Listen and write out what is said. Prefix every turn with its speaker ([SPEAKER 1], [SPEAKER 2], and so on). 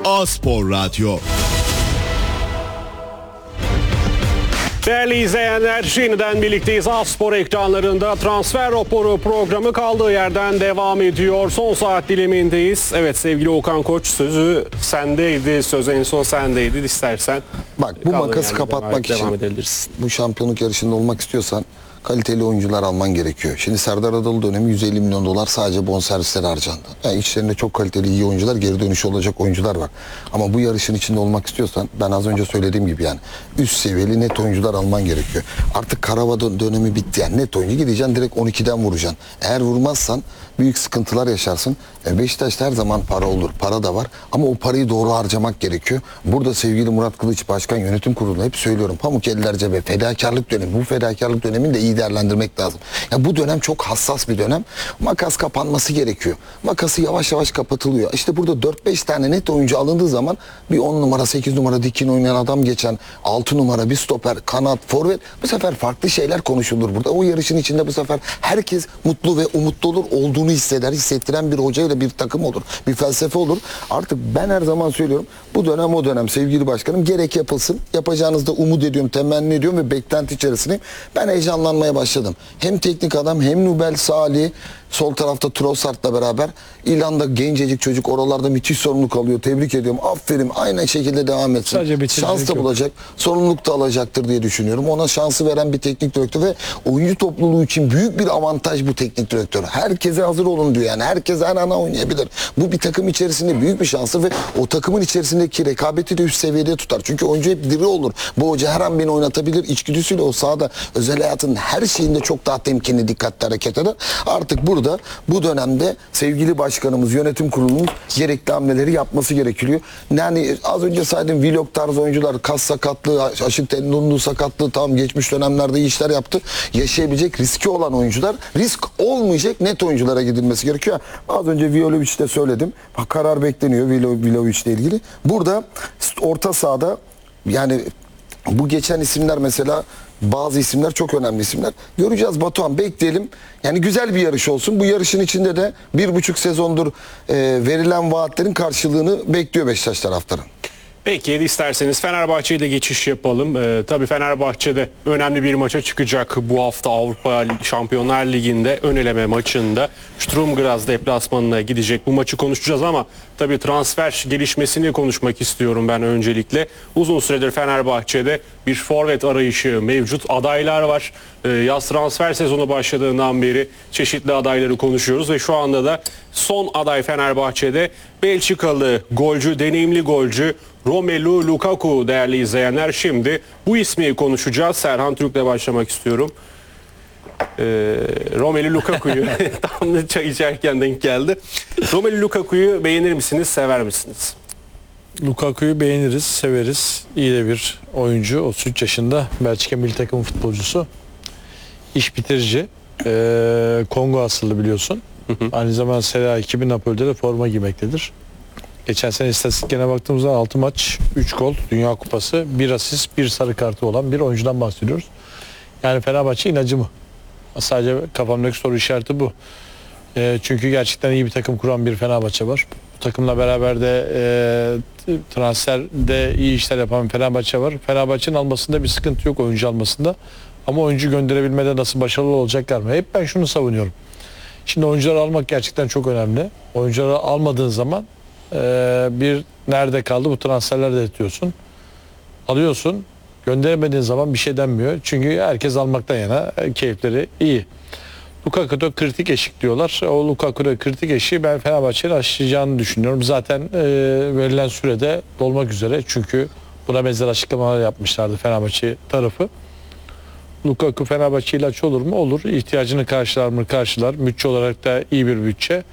[SPEAKER 1] A-Spor Radyo.
[SPEAKER 2] Değerli izleyenler, yeniden birlikteyiz. A-Spor ekranlarında transfer raporu programı kaldığı yerden devam ediyor. Son saat dilimindeyiz. Evet sevgili Okan Koç, sözü sendeydi. Söz en son sendeydi. İstersen
[SPEAKER 3] bak, bu makası kapatmak için bu şampiyonluk yarışında olmak istiyorsan kaliteli oyuncular alman gerekiyor. Şimdi Serdar Adalı dönemi 150 milyon dolar sadece bonservisleri harcandı. Yani içlerinde çok kaliteli iyi oyuncular, geri dönüşü olacak oyuncular var. Ama bu yarışın içinde olmak istiyorsan ben az önce söylediğim gibi yani üst seviyeli net oyuncular alman gerekiyor. Artık Karava dönemi bitti yani net oyuncu gideceksin direkt 12'den vuracaksın. Eğer vurmazsan büyük sıkıntılar yaşarsın. Beşiktaş'ta her zaman para olur. Para da var. Ama o parayı doğru harcamak gerekiyor. Burada sevgili Murat Kılıç Başkan Yönetim Kurulu'na hep söylüyorum. Pamuk eller cebe. Fedakarlık dönemi. Bu fedakarlık dönemini de iyi değerlendirmek lazım. Yani bu dönem çok hassas bir dönem. Makas kapanması gerekiyor. Makası yavaş yavaş kapatılıyor. İşte burada 4-5 tane net oyuncu alındığı zaman bir 10 numara 8 numara dikin oynayan adam geçen 6 numara bir stoper, kanat, forvet bu sefer farklı şeyler konuşulur burada. O yarışın içinde bu sefer herkes mutlu ve umutlu olur. Olduğunu hisseder. Hissettiren bir hocayla bir takım olur. Bir felsefe olur. Artık ben her zaman söylüyorum. Bu dönem o dönem sevgili başkanım gerek yapılsın. Yapacağınızda umut ediyorum, temenni ediyorum ve beklenti içerisindeyim. Ben heyecanlanmaya başladım. Hem teknik adam hem Nubel Salih, sol tarafta Trossard'la beraber. İlhan'da gencecik çocuk oralarda müthiş sorumluluk alıyor. Tebrik ediyorum. Aferin. Aynı şekilde devam etsin. Şans da bulacak. Sorumluluk da alacaktır diye düşünüyorum. Ona şansı veren bir teknik direktör ve oyuncu topluluğu için büyük bir avantaj bu teknik direktör. Herkese hazır olun diyor yani. Herkes her ana oynayabilir. Bu bir takım içerisinde büyük bir şansı ve o takımın içerisindeki rekabeti de üst seviyede tutar. Çünkü oyuncu hep diri olur. Bu hoca her an beni oynatabilir. İçgüdüsüyle o sahada özel hayatının her şeyinde çok daha temkinli, dikkatli hareket eder. Artık burada bu dönemde sevgili başkanımız, yönetim kurulumuz gerekli hamleleri yapması gerekiyor. Yani az önce saydım vlog tarzı oyuncular, kas sakatlığı, aşık tendonlu sakatlığı tam geçmiş dönemlerde iyi işler yaptı. Yaşayabilecek riski olan oyuncular, risk olmayacak net oyunculara gidilmesi gerekiyor. Az önce Vlahovic'te söyledim. Karar bekleniyor Vlahovic'le ilgili. Burada orta sahada yani bu geçen isimler mesela bazı isimler çok önemli isimler. Göreceğiz Batuhan, bekleyelim. Yani güzel bir yarış olsun. Bu yarışın içinde de 1,5 sezondur verilen vaatlerin karşılığını bekliyor Beşiktaş taraftarı.
[SPEAKER 2] Peki isterseniz Fenerbahçe'ye de geçiş yapalım. Tabii Fenerbahçe'de önemli bir maça çıkacak bu hafta Avrupa Şampiyonlar Ligi'nde ön eleme maçında. Sturm Graz deplasmanına gidecek. Bu maçı konuşacağız ama tabii transfer gelişmesini konuşmak istiyorum ben öncelikle. Uzun süredir Fenerbahçe'de bir forvet arayışı mevcut. Adaylar var. Yaz transfer sezonu başladığından beri çeşitli adayları konuşuyoruz ve şu anda da son aday Fenerbahçe'de Belçikalı golcü, deneyimli golcü Romelu Lukaku değerli izleyenler. Şimdi bu ismi konuşacağız. Serhan Türk'le başlamak istiyorum. Romelu Lukaku'yu tam da çay içerken denk geldi. Romelu Lukaku'yu beğenir misiniz, sever misiniz?
[SPEAKER 4] Lukaku'yu beğeniriz, severiz. İyi de bir oyuncu. 33 yaşında Belçika milli takım futbolcusu. İş bitirici. Kongo asıllı biliyorsun. Aynı zamanda Serie A 2000 Napoli'de de forma giymektedir. Geçen sene istatistiklerine baktığımızda 6 maç, 3 gol, Dünya Kupası, 1 asist, 1 sarı kartı olan bir oyuncudan bahsediyoruz. Yani Fenerbahçe ilacı mı? Sadece kafamdaki soru işareti bu. Çünkü gerçekten iyi bir takım kuran bir Fenerbahçe var. Bu takımla beraber de transferde iyi işler yapan bir Fenerbahçe var. Fenerbahçe'nin almasında bir sıkıntı yok oyuncu almasında. Ama oyuncu gönderebilmede nasıl başarılı olacaklar mı? Hep ben şunu savunuyorum. Şimdi oyuncuları almak gerçekten çok önemli. Oyuncuları almadığın zaman bir nerede kaldı bu transferler de etiyorsun. Alıyorsun. Gönderemediğin zaman bir şey denmiyor. Çünkü herkes almaktan yana keyifleri iyi. Lukaku'da kritik eşik diyorlar. O Lukaku'da kritik eşiği ben Fenerbahçe'nin aşacağını düşünüyorum. Zaten verilen sürede dolmak üzere. Çünkü buna benzer açıklamalar yapmışlardı Fenerbahçe tarafı. Lukaku Fenerbahçe ilaç olur mu? Olur. İhtiyacını karşılar mı? Karşılar. Bütçe olarak da iyi bir bütçe.